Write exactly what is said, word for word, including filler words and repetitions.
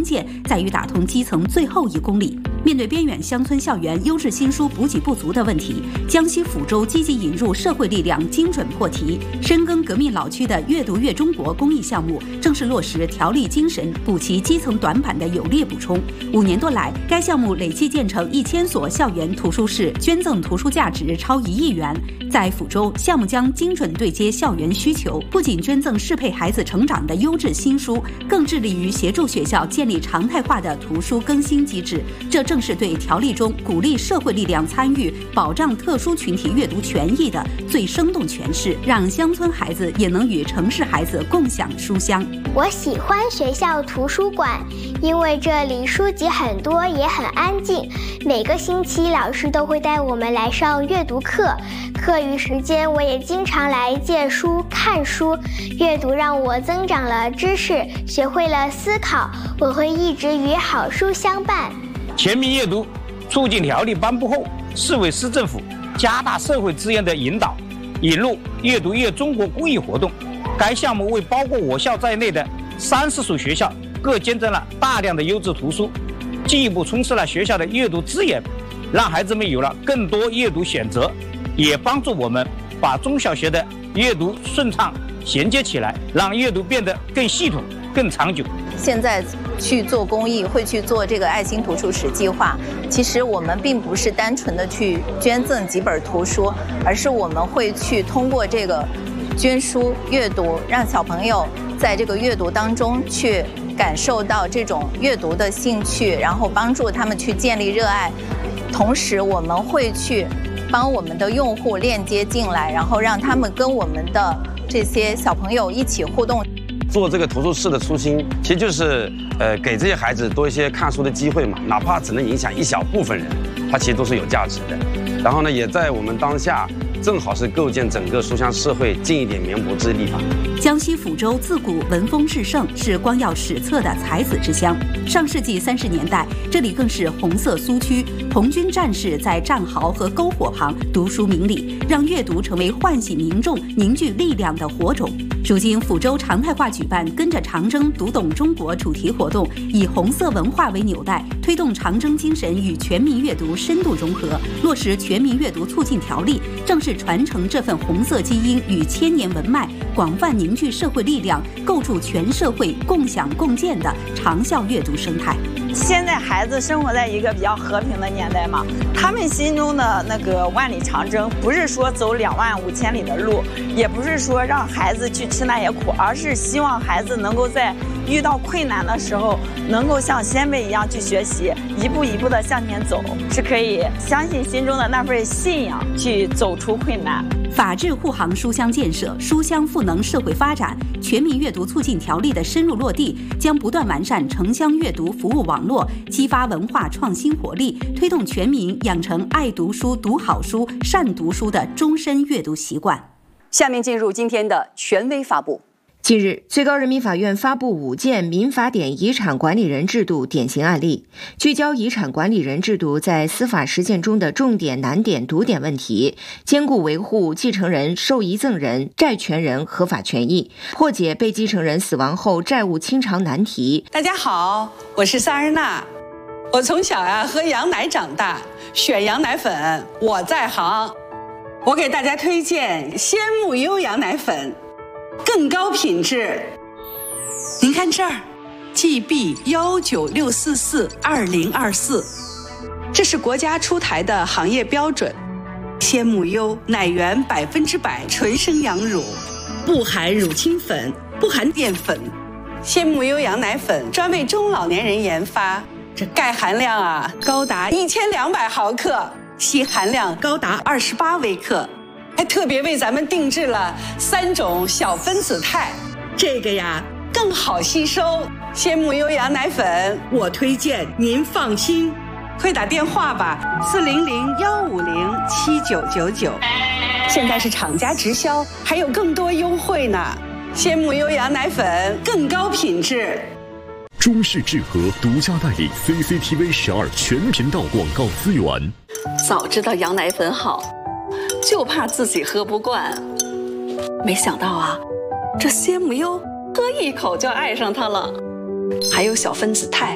键在于打通基层最后一公里。面对边远乡村校园优质新书补给不足的问题，江西抚州积极引入社会力量，精准破题，深耕革命老区的阅读悦中国公益项目，正是落实条例精神，补齐基层短板的有力补充。五年多来，该项目累计建成一千所校园图书室，捐赠图书价值超一亿元。在抚州，项目将精准对接校园需求，不仅捐赠适配孩子成长的优质新书，更致力于协助学校建立常态化的图书更新机制。这正是对条例中鼓励社会力量参与、保障特殊群体阅读权益的最生动诠释，让乡村孩子也能与城市孩子共享书香。 我喜欢学校图书馆，因为这里书籍很多，也很安静。每个星期老师都会带我们来上阅读课，课余时间我也经常来借书看书。阅读让我增长了知识，学会了思考，我会一直与好书相伴。 全民阅读促进条例颁布后，市委市政府加大社会资源的引导，引入阅读悦中国公益活动。该项目为包括我校在内的三十所学校各捐赠了大量的优质图书，进一步充实了学校的阅读资源，让孩子们有了更多阅读选择，也帮助我们把中小学的阅读顺畅衔接起来，让阅读变得更系统、更长久。 现在去做公益，会去做这个爱心图书室计划，其实我们并不是单纯的去捐赠几本图书，而是我们会去通过这个捐书阅读，让小朋友在这个阅读当中去感受到这种阅读的兴趣，然后帮助他们去建立热爱。同时我们会去帮我们的用户链接进来，然后让他们跟我们的这些小朋友一起互动。 做这个图书室的初心，其实就是呃给这些孩子多一些看书的机会嘛，哪怕只能影响一小部分人，它其实都是有价值的。然后呢，也在我们当下正好是构建整个书香社会尽一点绵薄之力吧。 江西抚州自古文风至盛，是光耀史册的才子之乡。上世纪三十年代，这里更是红色苏区，红军战士在战壕和篝火旁读书明理，让阅读成为唤醒民众、凝聚力量的火种。如今，抚州常态化举办跟着长征读懂中国主题活动，以红色文化为纽带，推动长征精神与全民阅读深度融合，落实全民阅读促进条例，正是传承这份红色基因与千年文脉，广泛凝聚社会力量，构筑全社会共享共建的长效阅读生态。 现在孩子生活在一个比较和平的年代嘛，他们心中的那个万里长征，不是说走两万五千里的路，也不是说让孩子去吃那些苦，而是希望孩子能够在遇到困难的时候，能够像先辈一样去学习，一步一步的向前走，是可以相信心中的那份信仰，去走出困难。 法治护航书香建设、书香赋能社会发展、全民阅读促进条例的深入落地，将不断完善城乡阅读服务网络，激发文化创新活力，推动全民养成爱读书、读好书、善读书的终身阅读习惯。 下面进入今天的权威发布。 近日，最高人民法院发布五件民法典遗产管理人制度典型案例，聚焦遗产管理人制度在司法实践中的重点、难点、堵点问题，兼顾维护继承人、受遗赠人、债权人合法权益，破解被继承人死亡后债务清偿难题。 大家好，我是萨日娜。我从小呀喝羊奶长大，选羊奶粉我在行。我给大家推荐鲜木优羊奶粉。更高品质，您看这儿 ，G B 幺九六四四二零二四，这是国家出台的行业标准。鲜木优奶源百分之百纯生羊乳，不含乳清粉，不含淀粉。鲜木优羊奶粉专为中老年人研发，这钙含量啊高达一千两百毫克，硒含量高达二十八微克。还特别为咱们定制了三种小分子肽，这个呀更好吸收。鲜木优羊奶粉，我推荐您放心。快打电话吧，四零零幺五零七九九九。现在是厂家直销，还有更多优惠呢。鲜木优羊奶粉更高品质。 中视智和独家代理 C C T V 十二全频道广告资源。 早知道羊奶粉好，就怕自己喝不惯，没想到啊，这鲜木优喝一口就爱上它了，还有小分子肽。